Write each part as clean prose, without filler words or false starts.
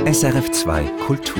SRF2 Kultur.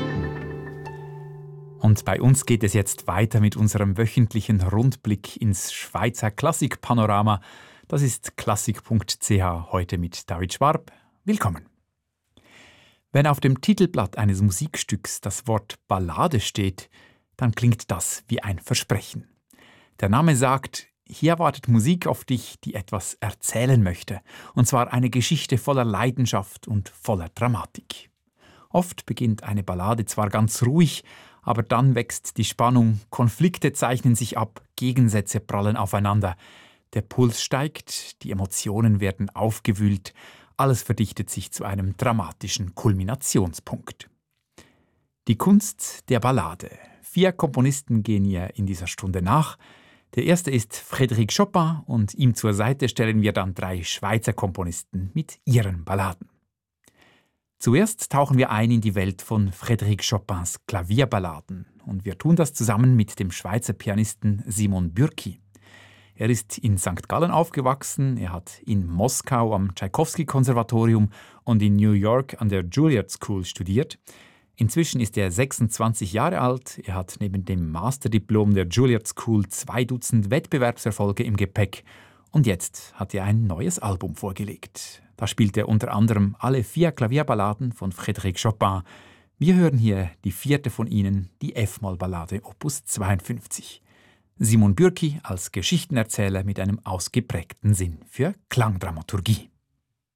Und bei uns geht es jetzt weiter mit unserem wöchentlichen Rundblick ins Schweizer Klassikpanorama. Das ist klassik.ch, heute mit David Schwab. Willkommen. Wenn auf dem Titelblatt eines Musikstücks das Wort Ballade steht, dann klingt das wie ein Versprechen. Der Name sagt, hier wartet Musik auf dich, die etwas erzählen möchte, und zwar eine Geschichte voller Leidenschaft und voller Dramatik. Oft beginnt eine Ballade zwar ganz ruhig, aber dann wächst die Spannung, Konflikte zeichnen sich ab, Gegensätze prallen aufeinander. Der Puls steigt, die Emotionen werden aufgewühlt, alles verdichtet sich zu einem dramatischen Kulminationspunkt. Die Kunst der Ballade. 4 Komponisten gehen ihr in dieser Stunde nach. Der erste ist Frédéric Chopin und ihm zur Seite stellen wir dann 3 Schweizer Komponisten mit ihren Balladen. Zuerst tauchen wir ein in die Welt von Frédéric Chopins Klavierballaden und wir tun das zusammen mit dem Schweizer Pianisten Simon Bürki. Er ist in St. Gallen aufgewachsen, er hat in Moskau am Tschaikowski-Konservatorium und in New York an der Juilliard School studiert. Inzwischen ist er 26 Jahre alt, er hat neben dem Masterdiplom der Juilliard School 2 Dutzend Wettbewerbserfolge im Gepäck und jetzt hat er ein neues Album vorgelegt. Da spielt er unter anderem alle 4 Klavierballaden von Frédéric Chopin. Wir hören hier die 4. von ihnen, die F-Moll-Ballade Opus 52. Simon Bürki als Geschichtenerzähler mit einem ausgeprägten Sinn für Klangdramaturgie.